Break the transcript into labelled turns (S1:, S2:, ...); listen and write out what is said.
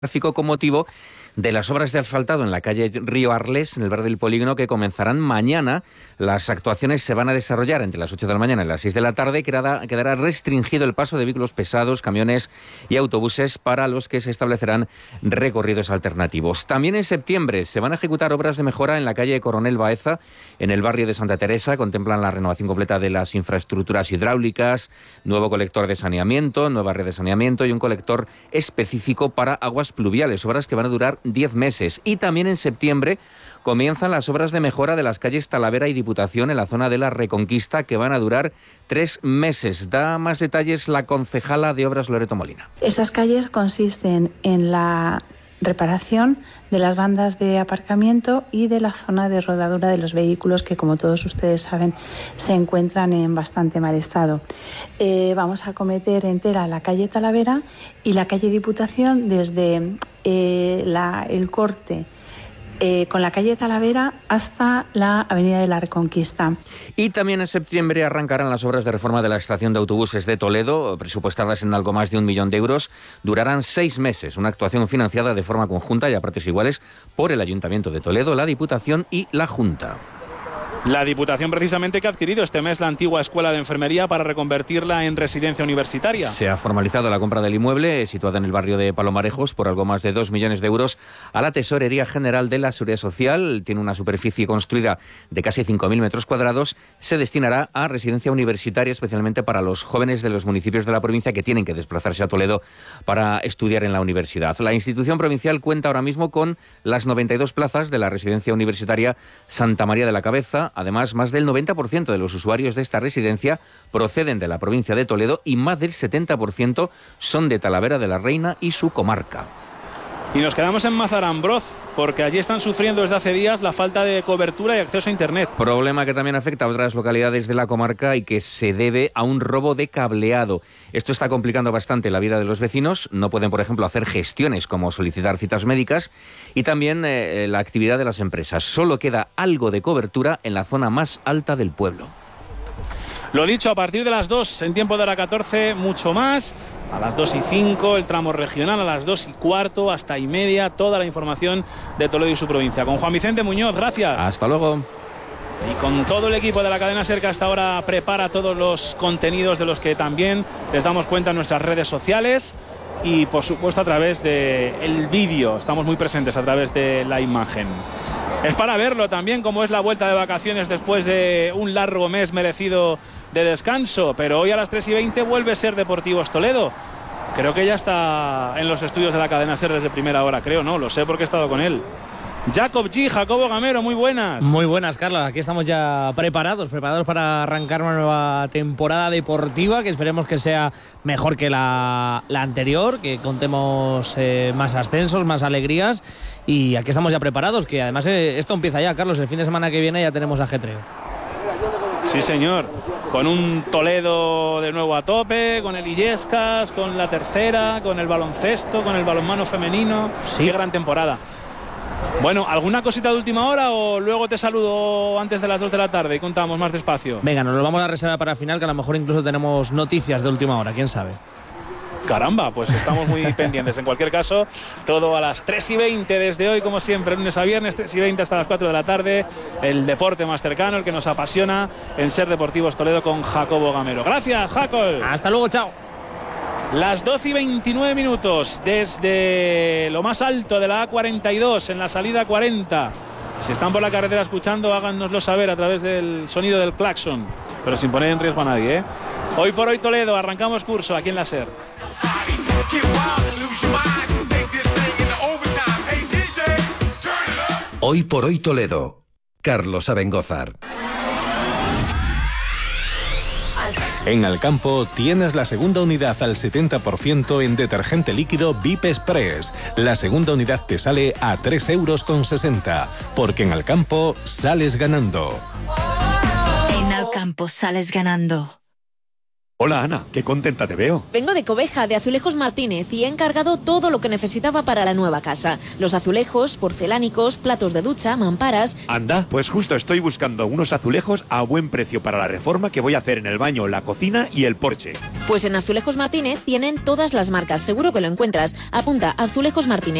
S1: tráfico con motivo de las obras de asfaltado en la calle Río Arles, en el barrio del Polígono, que comenzarán mañana. Las actuaciones se van a desarrollar entre las 8 de la mañana y las 6 de la tarde. Quedará restringido el paso de vehículos pesados, camiones y autobuses, para los que se establecerán recorridos alternativos. También en septiembre se van a ejecutar obras de mejora en la calle Coronel Baeza, en el barrio de Santa Teresa. Contemplan la renovación completa de las infraestructuras hidráulicas, nuevo colector de saneamiento, nueva red de saneamiento y un colector específico para aguas pluviales, obras que van a durar 10 meses. Y también en septiembre comienzan las obras de mejora de las calles Talavera y Diputación en la zona de la Reconquista, que van a durar 3 meses. Da más detalles la concejala de Obras, Loreto Molina.
S2: Estas calles consisten en la reparación de las bandas de aparcamiento y de la zona de rodadura de los vehículos, que, como todos ustedes saben, se encuentran en bastante mal estado. Vamos a acometer entera la calle Talavera y la calle Diputación, desde el corte con la calle Talavera hasta la avenida de la Reconquista.
S1: Y también en septiembre arrancarán las obras de reforma de la estación de autobuses de Toledo, presupuestadas en algo más de 1 millón de euros. Durarán 6 meses, una actuación financiada de forma conjunta y a partes iguales por el Ayuntamiento de Toledo, la Diputación y la Junta.
S3: La Diputación, precisamente, que ha adquirido este mes la antigua Escuela de Enfermería para reconvertirla en residencia universitaria.
S1: Se ha formalizado la compra del inmueble, situado en el barrio de Palomarejos, por algo más de 2 millones de euros a la Tesorería General de la Seguridad Social. Tiene una superficie construida de casi 5.000 metros cuadrados. Se destinará a residencia universitaria, especialmente para los jóvenes de los municipios de la provincia que tienen que desplazarse a Toledo para estudiar en la universidad. La institución provincial cuenta ahora mismo con las 92 plazas de la residencia universitaria Santa María de la Cabeza. Además, más del 90% de los usuarios de esta residencia proceden de la provincia de Toledo y más del 70% son de Talavera de la Reina y su comarca.
S3: Y nos quedamos en Mazarambroz, porque allí están sufriendo desde hace días la falta de cobertura y acceso a Internet.
S1: Problema que también afecta a otras localidades de la comarca y que se debe a un robo de cableado. Esto está complicando bastante la vida de los vecinos. No pueden, por ejemplo, hacer gestiones como solicitar citas médicas, y también la actividad de las empresas. Solo queda algo de cobertura en la zona más alta del pueblo.
S3: Lo dicho, a partir de las 2, en tiempo de hora 14, mucho más. A las 2:05, el tramo regional, a las 2:15, hasta y media, toda la información de Toledo y su provincia. Con Juan Vicente Muñoz, gracias.
S1: Hasta luego.
S3: Y con todo el equipo de la cadena SER, que hasta ahora prepara todos los contenidos de los que también les damos cuenta en nuestras redes sociales y, por supuesto, a través del vídeo. Estamos muy presentes a través de la imagen. Es para verlo también, como es la vuelta de vacaciones después de un largo mes merecido de descanso, pero hoy a las 3:20 vuelve Ser Deportivos Toledo. Creo que ya está en los estudios de la cadena SER desde primera hora, creo, no, lo sé porque he estado con él. Jacobo Gamero, muy buenas.
S4: Muy buenas, Carlos. Aquí estamos ya preparados para arrancar una nueva temporada deportiva, que esperemos que sea mejor que la anterior, que contemos más ascensos, más alegrías, y aquí estamos ya preparados, que además esto empieza ya, Carlos. El fin de semana que viene ya tenemos ajetreo.
S3: Sí, señor, con un Toledo de nuevo a tope, con el Illescas, con la tercera, con el baloncesto, con el balonmano femenino. Sí. Qué gran temporada. Bueno, ¿alguna cosita de última hora o luego te saludo antes de las 2 de la tarde y contamos más despacio?
S4: Venga, nos lo vamos a reservar para el final, que a lo mejor incluso tenemos noticias de última hora, quién sabe.
S3: Caramba, pues estamos muy pendientes. En cualquier caso, todo a las 3:20 desde hoy, como siempre, lunes a viernes, 3:20 hasta las 4 de la tarde. El deporte más cercano, el que nos apasiona en Ser Deportivos Toledo, con Jacobo Gamero. Gracias, Jacob.
S4: Hasta luego, chao.
S3: Las 12:29 desde lo más alto de la A42, en la salida 40. Si están por la carretera escuchando, háganoslo saber a través del sonido del claxon, pero sin poner en riesgo a nadie, ¿eh? Hoy por hoy Toledo, arrancamos curso aquí en la SER.
S5: Hoy por hoy Toledo, Carlos Abengózar.
S6: En Alcampo tienes la segunda unidad al 70% en detergente líquido VIP Express. La segunda unidad te sale a 3,60 €, porque en Alcampo sales ganando.
S7: En Alcampo sales ganando. Hola Ana, qué contenta te veo.
S8: Vengo de Cobeja, de Azulejos Martínez, y he encargado todo lo que necesitaba para la nueva casa. Los azulejos, porcelánicos, platos de ducha, mamparas...
S7: Anda, pues justo estoy buscando unos azulejos a buen precio para la reforma que voy a hacer en el baño, la cocina y el porche.
S8: Pues en Azulejos Martínez tienen todas las marcas, seguro que lo encuentras. Apunta, Azulejos Martínez.